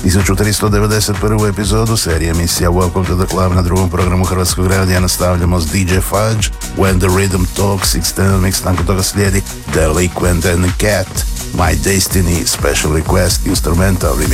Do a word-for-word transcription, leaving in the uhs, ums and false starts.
tisuću tristo devedeset prvu epizodu serije emisija Welcome to the Club na drugom programu Hrvatskog radija nastavljamo s D J Fudge, When the Rhythm Talks, Extended Mix, nakon toga slijedi Delinquent and Cat, My Destiny, Special Request, Instrumental Remix.